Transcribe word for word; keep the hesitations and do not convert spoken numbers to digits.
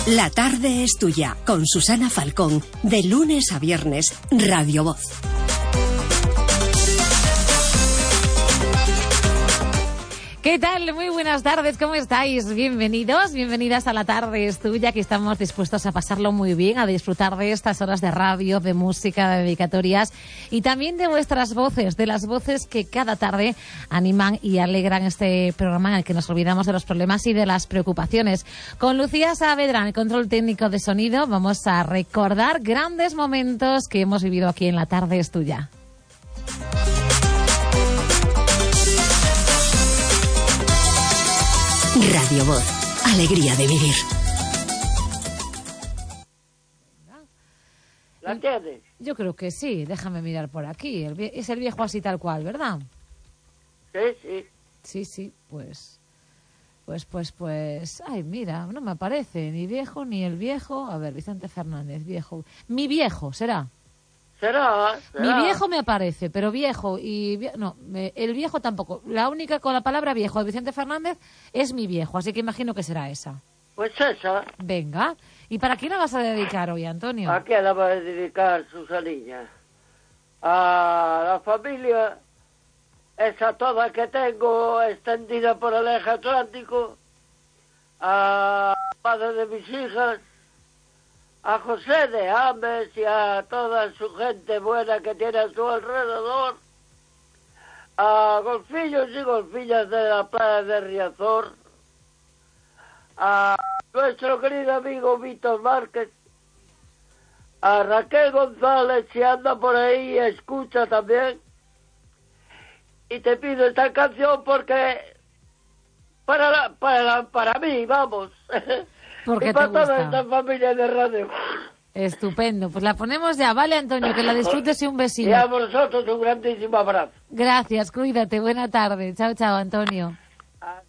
La tarde es tuya, con Susana Falcón, de lunes a viernes, Radio Voz. ¿Qué tal? Muy buenas tardes, ¿cómo estáis? Bienvenidos, bienvenidas a La Tarde es Tuya, que estamos dispuestos a pasarlo muy bien, a disfrutar de estas horas de radio, de música, de dedicatorias y también de vuestras voces, de las voces que cada tarde animan y alegran este programa en el que nos olvidamos de los problemas y de las preocupaciones. Con Lucía Saavedra, el control técnico de sonido, vamos a recordar grandes momentos que hemos vivido aquí en La Tarde es Tuya. Radio Voz, alegría de vivir. ¿La tienes? Yo creo que sí, déjame mirar por aquí. El vie- es el viejo así tal cual, ¿verdad? Sí, sí. Sí, sí, pues... Pues, pues, pues... Ay, mira, no me aparece ni viejo ni el viejo. A ver, Vicente Fernández, viejo. Mi viejo, ¿será? ¿Será? ¿Será? Mi viejo me aparece, pero viejo y... vie- No, me- el viejo tampoco. La única con la palabra viejo de Vicente Fernández es mi viejo, así que imagino que será esa. Pues esa. Venga. ¿Y para quién la vas a dedicar hoy, Antonio? ¿A quién la va a dedicar Susanilla? A la familia, esa toda que tengo extendida por el eje atlántico, a la madre de mis hijas, a José de Ames y a toda su gente buena que tiene a su alrededor, a golfillos y golfillas de la playa de Riazor, a nuestro querido amigo Víctor Márquez, a Raquel González, si anda por ahí, escucha también. Y te pido esta canción porque para la, para la, para mí, vamos. Porque y para te toda gusta. esta familia de radio. Estupendo. Pues la ponemos ya, ¿vale, Antonio? Que la disfrutes y un Y besito. a vosotros un grandísimo abrazo. Gracias, cuídate. Buena tarde. Chao, chao, Antonio. Ah.